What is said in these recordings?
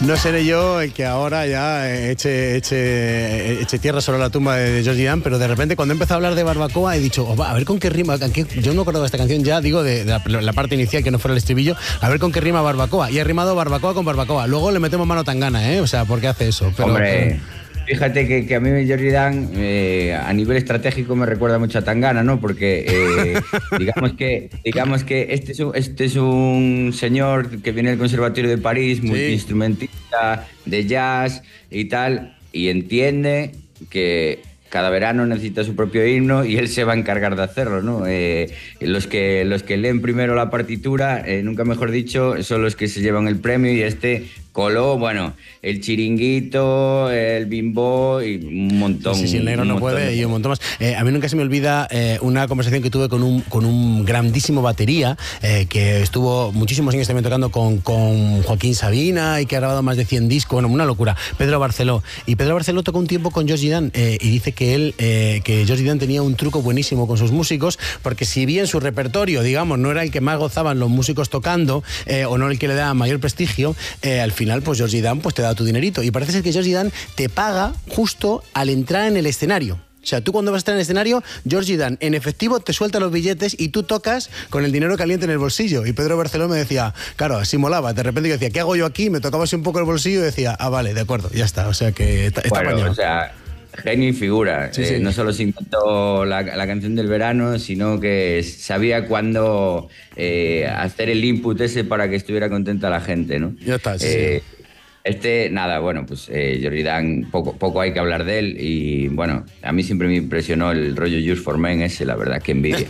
No seré yo el que ahora ya eche tierra sobre la tumba de Georgie Dan, pero de repente cuando he empezado a hablar de barbacoa he dicho, a ver con qué rima, yo no me acuerdo de esta canción ya, digo, de la parte inicial que no fuera el estribillo, a ver con qué rima barbacoa. Y he rimado barbacoa con barbacoa. Luego le metemos mano tangana, ¿eh? O sea, ¿por qué hace eso? Pero, Hombre, fíjate que a mí Georgie Dan a nivel estratégico me recuerda mucho a Tangana, ¿no? Porque digamos que este es un señor que viene del Conservatorio de París, multiinstrumentista de jazz y tal, y entiende que cada verano necesita su propio himno y él se va a encargar de hacerlo, ¿no? Los que leen primero la partitura, nunca mejor dicho, son los que se llevan el premio, y este coló, bueno, el chiringuito, el bimbo y un montón. Sí, el negro no puede y un montón más. A mí nunca se me olvida una conversación que tuve con un grandísimo batería que estuvo muchísimos años también tocando con Joaquín Sabina y que ha grabado más de 100 discos, bueno, una locura, Pedro Barceló. Y Pedro Barceló tocó un tiempo con Georgie Dan y dice que Georgie Dan tenía un truco buenísimo con sus músicos, porque si bien su repertorio, digamos, no era el que más gozaban los músicos tocando o no el que le daba mayor prestigio, al final pues Georgie Dan pues te da tu dinerito, y parece ser que Georgie Dan te paga justo al entrar en el escenario. O sea, tú cuando vas a estar en el escenario, Georgie Dan en efectivo te suelta los billetes y tú tocas con el dinero caliente en el bolsillo. Y Pedro Barceló me decía, claro, así molaba. De repente yo decía, ¿qué hago yo aquí? Me tocaba así un poco el bolsillo y decía, vale, de acuerdo, ya está. O sea que está bueno, o sea, genio y figura. Sí. No solo se inventó la canción del verano, sino que sabía cuándo hacer el input ese para que estuviera contenta la gente, ¿no? Ya está, sí. Nada, bueno, pues Georgie Dan, poco hay que hablar de él, y bueno, a mí siempre me impresionó el rollo Just for Men ese, la verdad, que envidia.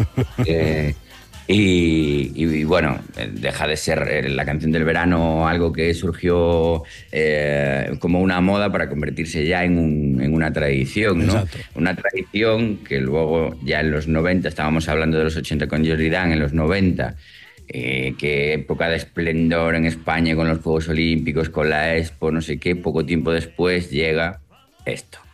Y bueno, deja de ser la canción del verano algo que surgió como una moda para convertirse ya en una tradición, ¿no? Exacto. Una tradición que luego ya en los 90, estábamos hablando de los 80 con Georgie Dan, en los 90, que época de esplendor en España con los Juegos Olímpicos, con la Expo, no sé qué, poco tiempo después llega esto.